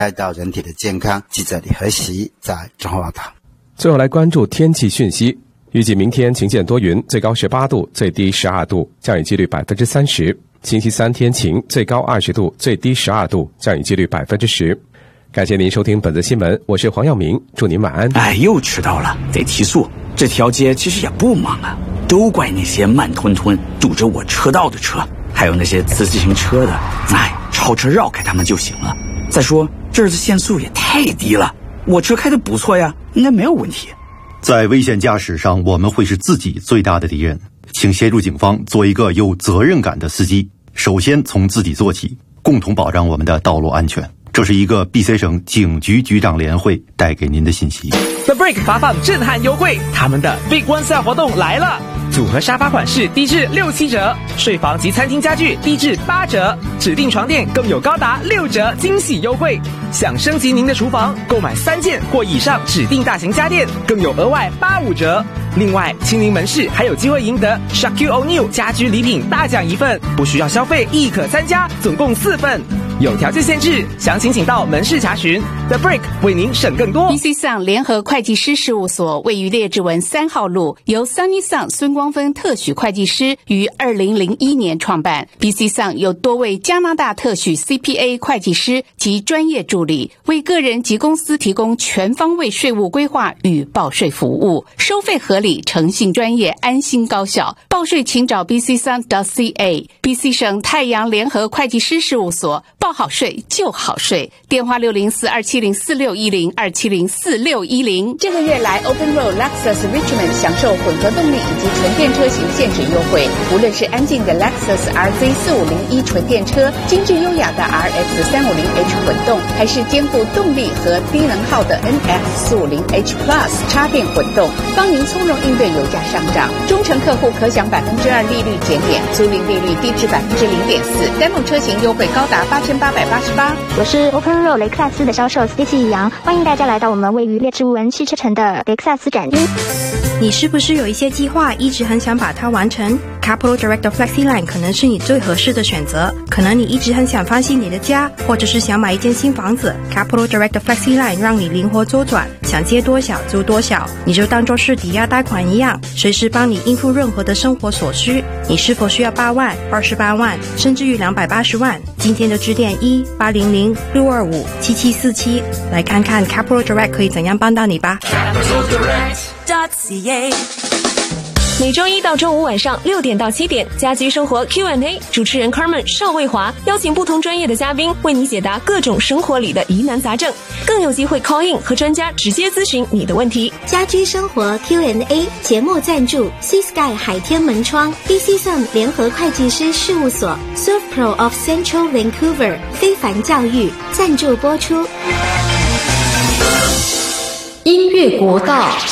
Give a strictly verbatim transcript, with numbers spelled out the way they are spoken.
害到人体的健康。记者李和习在中华报道。 最后来关注天气讯息，预计明天晴间多云，最高十八度，最低十二度，降雨几率百分之三十。星期三天晴，最高二十度，最低十二度，降雨几率百分之十。感谢您收听本次新闻，我是黄耀明，祝您晚安。 哎，又迟到了，得提速。这条街其实也不忙啊，都怪那些慢吞吞堵着我车道的车，还有那些骑自行车的，哎，超车绕开他们就行了。再说这儿的限速也太低了，我车开得不错呀，应该没有问题。 在危险驾驶上，我们会是自己最大的敌人。请协助警方做一个有责任感的司机，首先从自己做起，共同保障我们的道路安全。这是一个 B C 省警局局长联会带给您的信息。 The Brick 发放震撼优惠，他们的 Big One Sale 活动来了！组合沙发款式低至六七折，睡房及餐厅家具低至八折，指定床垫更有高达六折惊喜优惠。想升级您的厨房，购买三件或以上指定大型家电，更有额外八五折。另外，亲临门市还有机会赢得 Shaquille O'Neal 家居礼品大奖一份，不需要消费亦可参加，总共四份。有条件限制，详情请到门市查询。The Brick 为您省更多。 B C Sung 联合会计师事务所位于列治文三号路，由 Sunny Sung 孙光芬特许会计师于二零零一年创办。B C Sung 有多位加拿大特许 C P A 会计师及专业助理，为个人及公司提供全方位税务规划与报税服务，收费合理，诚信专业，安心高效。报税请找 B C Sung dot C A。 B C 省太阳联合会计师事务所，报好税就好税，电话六零四二七零四六一零二七零四六一零。这个月来 Open Road Lexus Richmond 享受混合动力以及纯电车型限制优惠，无论是安静的 Lexus R Z 四五零一纯电车，精致优雅的 R X 三五零 H 混动，还是兼顾动力和低能耗的 N X 四五零 H Plus 插电混动，帮您从容应对油价上涨。忠诚客户可享百分之二利率减点，租赁利率低至百分之零点四，单目车型优惠高达八千八百八十八。 我是 Open Road 雷克萨斯的销售 Stacy 杨，欢迎大家来到我们位于列治文汽车城的雷克萨斯展厅。 你是不是有一些计划一直很想把它完成？ Capital Direct FlexiLine 可能是你最合适的选择。可能你一直很想翻新你的家，或者是想买一间新房子， Capital Direct FlexiLine 让你灵活周转，想借多少租多少，你就当作是抵押贷款一样，随时帮你应付任何的生活所需。你是否需要八万、二十八万，甚至于两百八十万？今天就致电一八零零六二五七七四七，来看看 Capital Direct 可以怎样帮到你吧。 Capital Direct dot C A。每周一到周五晚上六点到七点，家居生活 Q and A， 主持人 Carmen 邵卫华邀请不同专业的嘉宾为你解答各种生活里的疑难杂症，更有机会 call in 和专家直接咨询你的问题。 家居生活 Q and A 节目赞助 Sea Sky 海天门窗 B C Sung 联合会计师事务所 ServPro of Central Vancouver 非凡教育赞助播出。 音乐国道。